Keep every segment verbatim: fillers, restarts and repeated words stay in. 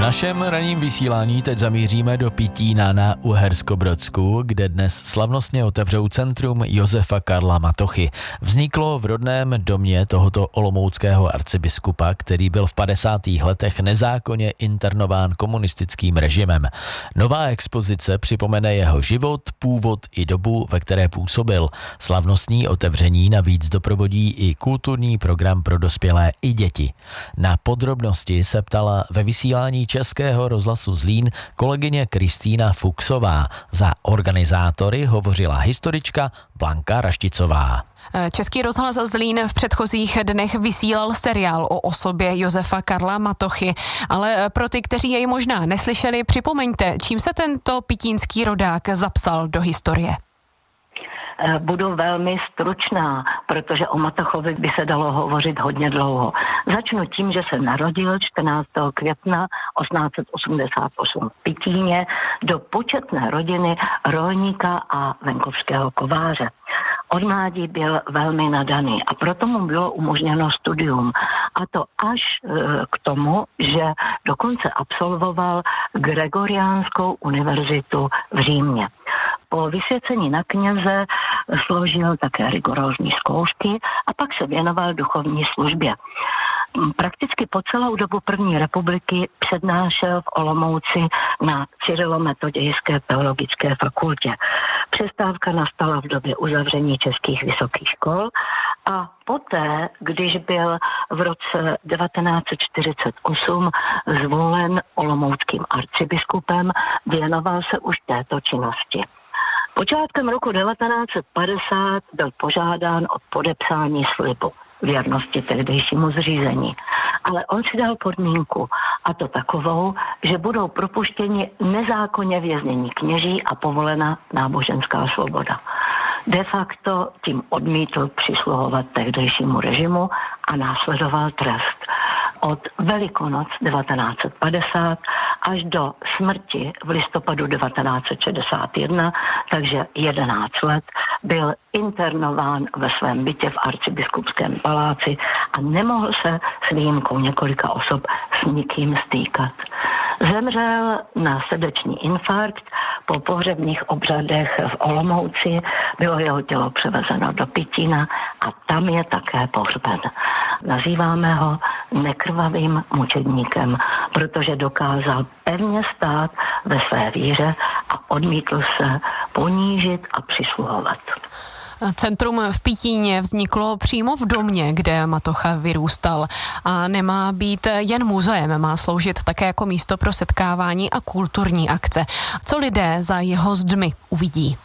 našem ranním vysílání teď zamíříme do Pitína na Uherskobrodsku, kde dnes slavnostně otevřou centrum Josefa Karla Matochy. Vzniklo v rodném domě tohoto olomouckého arcibiskupa, který byl v padesátých letech nezákonně internován komunistickým režimem. Nová expozice připomene jeho život, původ i dobu, ve které působil. Slavnostní otevření navíc doprovodí i kulturní program pro dospělé i děti. Na podrobnosti se ptala ve vysílání Českého rozhlasu Zlín kolegyně Kristýna Fuchsová. Za organizátory hovořila historička Blanka Rašticová. Český rozhlas Zlín v předchozích dnech vysílal seriál o osobě Josefa Karla Matochy, ale pro ty, kteří jej možná neslyšeli, připomeňte, čím se tento pitínský rodák zapsal do historie. Budu velmi stručná, protože o Matochovi by se dalo hovořit hodně dlouho. Začnu tím, že se narodil čtrnáctého května osmnáct set osmdesát osm v Pitíně do početné rodiny rolníka a venkovského kováře. Od mládí byl velmi nadaný a proto mu bylo umožněno studium. A to až e, k tomu, že dokonce absolvoval Gregoriánskou univerzitu v Římě. Po vysvěcení na kněze složil také rigorózní zkoušky a pak se věnoval duchovní službě. Prakticky po celou dobu první republiky přednášel v Olomouci na Cyrilometodějské teologické fakultě. Přestávka nastala v době uzavření českých vysokých škol a poté, když byl v roce devatenáct set čtyřicet osm zvolen olomouckým arcibiskupem, věnoval se už této činnosti. Počátkem roku devatenáct set padesát byl požádán o podepsání slibu věrnosti tehdejšímu zřízení. Ale on si dal podmínku, a to takovou, že budou propuštěni nezákonně věznění kněží a povolena náboženská svoboda. De facto tím odmítl přisluhovat tehdejšímu režimu a následoval trest. Od Velikonoc devatenáct set padesát až do smrti v listopadu devatenáct set šedesát jedna, takže jedenáct let, byl internován ve svém bytě v arcibiskupském paláci a nemohl se s výjimkou několika osob s nikým stýkat. Zemřel na srdeční infarkt, po pohřebních obřadech v Olomouci bylo jeho tělo převezeno do Pitína a tam je také pohřben. Nazýváme ho nekrvavým mučedníkem, protože dokázal pevně stát ve své víře a odmítl se ponížit a přisluhovat. Centrum v Pitíně vzniklo přímo v domě, kde Matocha vyrůstal a nemá být jen muzeem, má sloužit také jako místo pro setkávání a kulturní akce. Co lidé za jeho zdmi uvidí?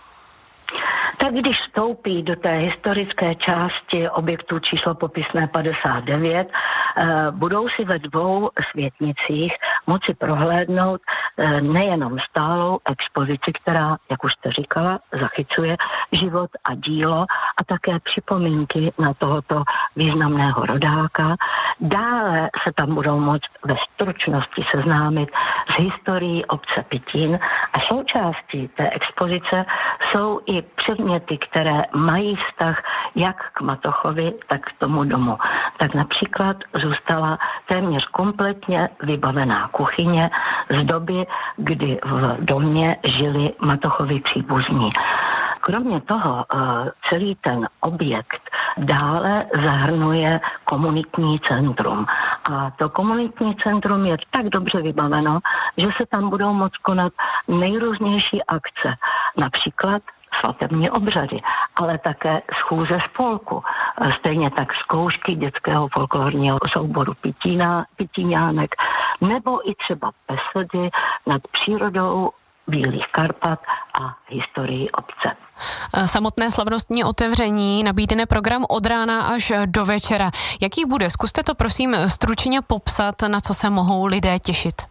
Tak když vstoupí do té historické části objektu číslo popisné padesát devět, eh, budou si ve dvou světnicích moci prohlédnout eh, nejenom stálou expozici, která, jak už jste říkala, zachycuje život a dílo a také připomínky na tohoto významného rodáka. Dále se tam budou moct ve stručnosti seznámit s historií obce Pitín a součástí té expozice jsou i předměty, které mají vztah jak k Matochovi, tak k tomu domu. Tak například zůstala téměř kompletně vybavená kuchyně z doby, kdy v domě žili Matochovi příbuzní. Kromě toho celý ten objekt dále zahrnuje komunitní centrum. A to komunitní centrum je tak dobře vybaveno, že se tam budou moct konat nejrůznější akce. Například svatební obřady, ale také schůze spolku. Stejně tak zkoušky dětského folklorního souboru Pitína, Pitíňánek, nebo i třeba besedy nad přírodou Bílých Karpat a historii obce. Samotné slavnostní otevření nabídne program od rána až do večera. Jaký bude? Zkuste to prosím stručně popsat, na co se mohou lidé těšit.